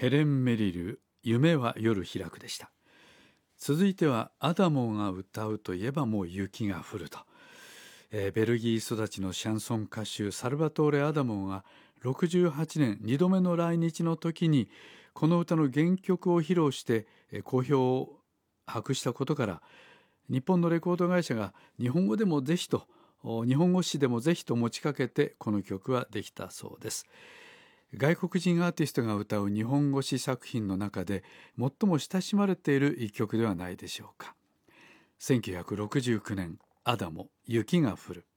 ヘレン・メリル、夢は夜開くでした。続いてはアダモが歌うといえばもう雪が降ると、ベルギー育ちのシャンソン歌手サルバトーレ・アダモが68年2度目の来日の時にこの歌の原曲を披露して好評を博したことから、日本のレコード会社が日本語詞でもぜひと持ちかけてこの曲はできたそうです。外国人アーティストが歌う日本語詞作品の中で最も親しまれている一曲ではないでしょうか。1969年、アダモ、雪が降る。